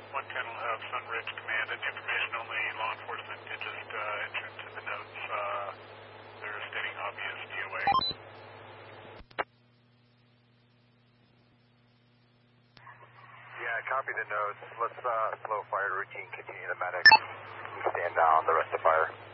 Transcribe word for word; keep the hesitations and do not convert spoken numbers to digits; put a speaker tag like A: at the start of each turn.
A: one ten will have Sunridge Command and information only. Law enforcement did just uh, enter into the notes. Uh, they're stating obvious D O A.
B: Yeah, copy the notes. Let's uh, slow fire routine, continue the medic. We stand down the rest of fire.